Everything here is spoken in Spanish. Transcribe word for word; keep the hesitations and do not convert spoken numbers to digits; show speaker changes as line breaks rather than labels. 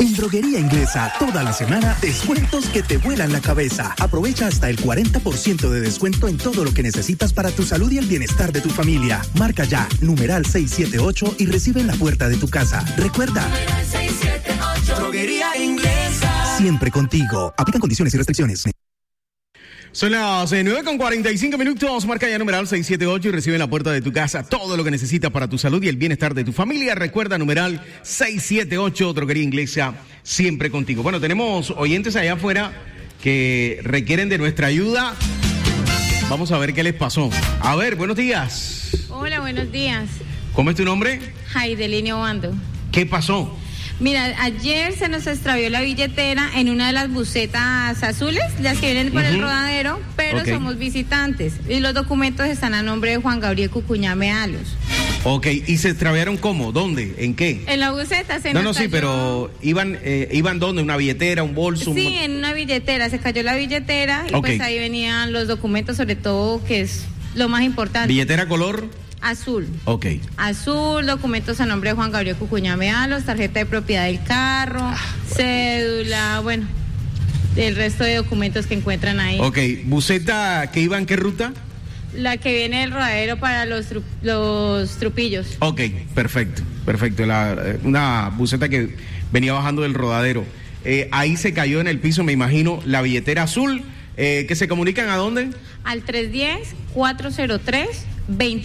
En Droguería Inglesa, toda la semana, descuentos que te vuelan la cabeza. Aprovecha hasta el cuarenta por ciento de descuento en todo lo que necesitas para tu salud y el bienestar de tu familia. Marca ya, numeral seiscientos setenta y ocho y recibe en la puerta de tu casa. Recuerda,
seiscientos setenta y ocho, Droguería Inglesa.
Siempre contigo. Aplican condiciones y restricciones.
Son las eh, nueve con cuarenta y cinco minutos, marca ya numeral seiscientos setenta y ocho y recibe en la puerta de tu casa todo lo que necesitas para tu salud y el bienestar de tu familia. Recuerda, numeral seiscientos setenta y ocho, Droguería Inglesa, siempre contigo. Bueno, tenemos oyentes allá afuera que requieren de nuestra ayuda. Vamos a ver qué les pasó. A ver, buenos días.
Hola, buenos días.
¿Cómo es tu nombre?
Jaideline Obando.
¿Qué pasó?
Mira, ayer se nos extravió la billetera en una de las busetas azules, las que vienen por uh-huh. el Rodadero, pero okay. somos visitantes y los documentos están a nombre de Juan Gabriel Cucuñame Alos.
Ok, ¿y se extraviaron cómo? ¿Dónde? ¿En qué?
En la buseta. Se
no,
nos
no, sí,
cayó...
pero ¿iban eh, iban dónde? ¿Una billetera, un bolso?
Sí,
un...
en una billetera, se cayó la billetera y
okay.
pues ahí venían los documentos, sobre todo, que es lo más importante.
¿Billetera color?
Azul.
Ok.
Azul, documentos a nombre de Juan Gabriel Cucuñame Alos, tarjeta de propiedad del carro, ah, cédula, bueno, el resto de documentos que encuentran ahí.
Ok, ¿buseta que iba en qué ruta?
La que viene del Rodadero para los, tru- los trupillos.
Ok, perfecto, perfecto. La, una buseta que venía bajando del Rodadero. Eh, ahí se cayó en el piso, me imagino, la billetera azul. Eh, ¿Que se comunican a dónde?
Al tres uno cero, cuatro cero tres, veinte